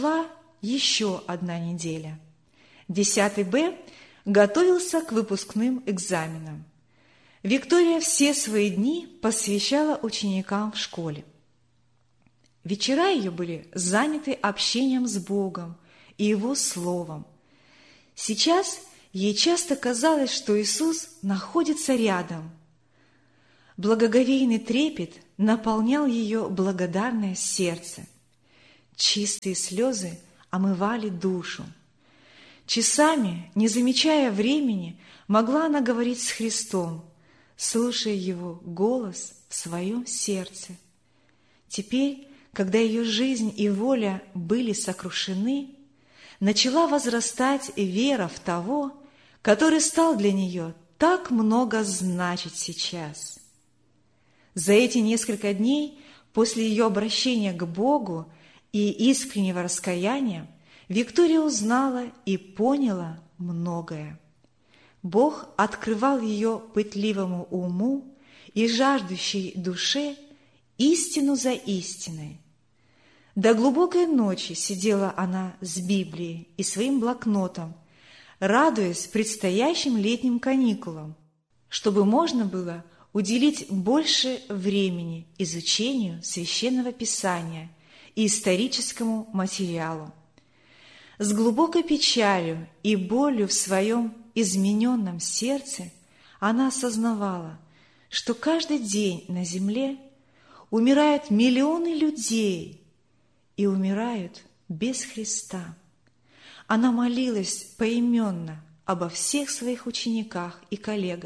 Шла еще одна неделя. 10 Б готовился к выпускным экзаменам. Виктория все свои дни посвящала ученикам в школе. Вечера ее были заняты общением с Богом и Его Словом. Сейчас ей часто казалось, что Иисус находится рядом. Благоговейный трепет наполнял ее благодарное сердце. Чистые слезы омывали душу. Часами, не замечая времени, могла она говорить с Христом, слушая Его голос в своем сердце. Теперь, когда ее жизнь и воля были сокрушены, начала возрастать вера в того, который стал для нее так много значить сейчас. За эти несколько дней после ее обращения к Богу и искреннего раскаяния Виктория узнала и поняла многое. Бог открывал ее пытливому уму и жаждущей душе истину за истиной. До глубокой ночи сидела она с Библией и своим блокнотом, радуясь предстоящим летним каникулам, чтобы можно было уделить больше времени изучению Священного Писания и историческому материалу. С глубокой печалью и болью в своем измененном сердце она осознавала, что каждый день на земле умирают миллионы людей и умирают без Христа. Она молилась поименно обо всех своих учениках и коллегах,